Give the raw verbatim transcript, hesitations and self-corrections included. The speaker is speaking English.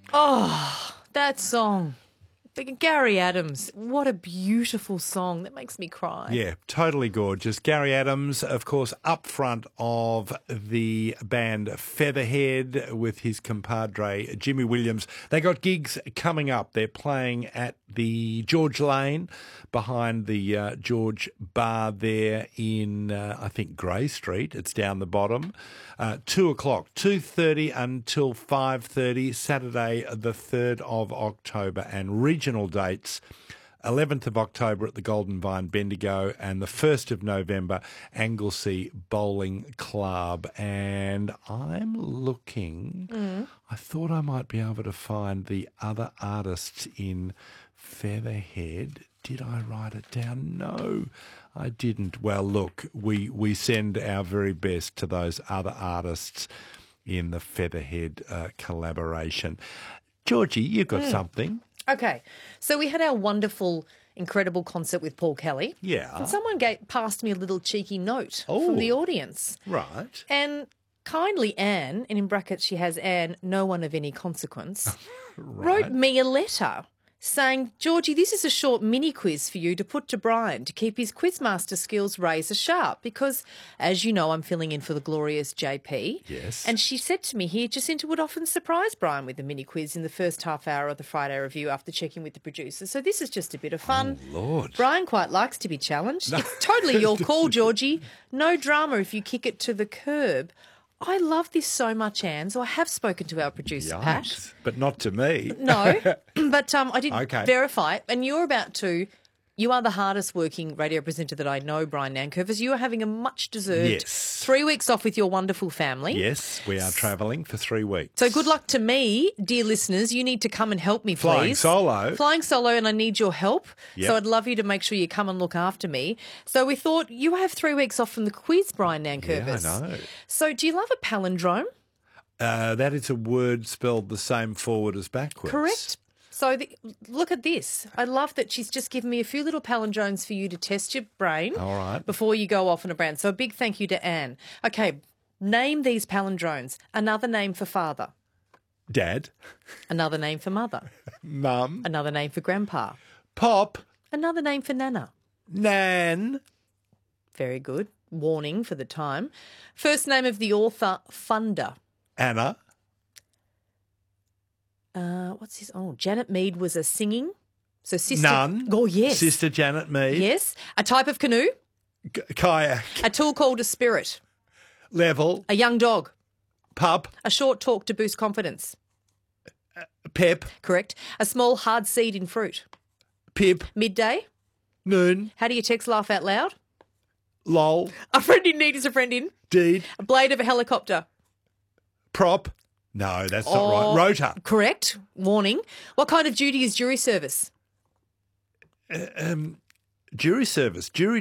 Oh, that song. Gary Adams, what a beautiful song. That makes me cry. Yeah, totally gorgeous. Gary Adams, of course, up front of the band Featherhead with his compadre Jimmy Williams. They got gigs coming up. They're playing at the George Lane behind the uh, George Bar there in, uh, I think, Grey Street. It's down the bottom. Uh, two o'clock, two thirty until five thirty, Saturday the third of October. And regional dates, eleventh of October at the Golden Vine Bendigo and the first of November, Anglesey Bowling Club. And I'm looking, mm. I thought I might be able to find the other artists in Featherhead. Did I write it down? No, I didn't. Well, look, we, we send our very best to those other artists in the Featherhead uh, collaboration. Georgie, you've got mm. something. Okay, so we had our wonderful, incredible concert with Paul Kelly. Yeah. And someone gave, passed me a little cheeky note oh, from the audience. Right. And kindly Anne, and in brackets she has Anne, no one of any consequence, right. wrote me a letter saying, Georgie, this is a short mini quiz for you to put to Brian to keep his quizmaster skills razor sharp because, as you know, I'm filling in for the glorious J P. Yes. And she said to me here, Jacinta would often surprise Brian with the mini quiz in the first half hour of the Friday review after checking with the producers. So this is just a bit of fun. Oh, Lord. Brian quite likes to be challenged. No. It's totally your call, Georgie. No drama if you kick it to the curb. I love this so much, Anne, so I have spoken to our producer, Yikes, Pat. But not to me. No, but um, I did okay. verify it, and you're about to... You are the hardest working radio presenter that I know, Brian Nankervis. You are having a much deserved yes. three weeks off with your wonderful family. Yes, we are travelling for three weeks. So good luck to me, dear listeners. You need to come and help me, please. Flying solo. Flying solo, and I need your help. Yep. So I'd love you to make sure you come and look after me. So we thought you have three weeks off from the quiz, Brian Nankervis. Yeah, I know. So do you love a palindrome? Uh, that is a word spelled the same forward as backwards. Correct. So the, look at this. I love that she's just given me a few little palindromes for you to test your brain All right. before you go off on a brand. So a big thank you to Anne. Okay, name these palindromes. Another name for father. Dad. Another name for mother. Mum. Another name for grandpa. Pop. Another name for nana. Nan. Very good. Warning for the time. First name of the author, funder. Anna. Uh, what's his? Oh, Janet Mead was a singing. So sister. None. Oh, yes. Sister Janet Mead. Yes. A type of canoe. K- kayak. A tool called a spirit. Level. A young dog. Pup. A short talk to boost confidence. Uh, pep. Correct. A small hard seed in fruit. Pip. Midday. Noon. How do you text laugh out loud? Lol. A friend in need is a friend in. Deed. A blade of a helicopter. Prop. No, that's not Oh, right. Rotor. Correct. Warning. What kind of duty is jury service? Uh, um, jury service. Jury